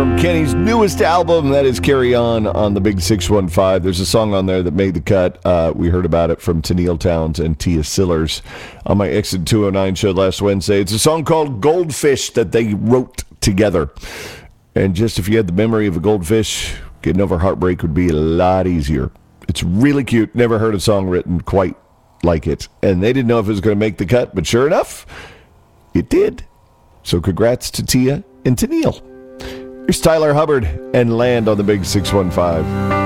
from Kenny's newest album, that is Carry On the Big 615. There's a song on there that made the cut. We heard about it from Tennille Townes and Tia Sillers on my Exit 209 show last Wednesday. It's a song called Goldfish that they wrote together. And just if you had the memory of a goldfish, getting over heartbreak would be a lot easier. It's really cute. Never heard a song written quite like it. And they didn't know if it was going to make the cut, but sure enough, it did. So congrats to Tia and Tennille. Here's Tyler Hubbard and Land on the Big 615.